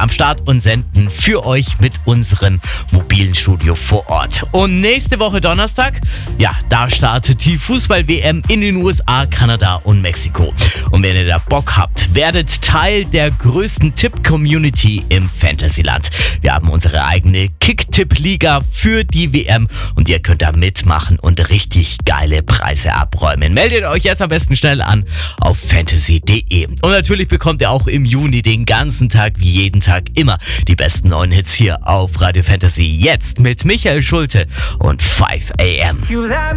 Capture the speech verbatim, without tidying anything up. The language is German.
am Start und senden für euch mit unserem mobilen Studio vor Ort. Und nächste Woche Donnerstag, ja, da startet die Fußball-W M in den U S A, Kanada und Mexiko. Und wenn ihr da Bock habt, werdet Teil der größten Tipp-Community im Fantasyland. Wir haben unsere eigene Kick-Tipp-Liga für die W M und ihr könnt da mitmachen und richtig geile Preise abräumen. Meldet euch jetzt am besten schnell an auf fantasy punkt de. Und natürlich bekommt ihr auch im Juni den ganzen Tag, wie jeden Tag immer, die besten neuen Hits hier auf Radio Fantasy. Jetzt mit Michael Schulte und five a m.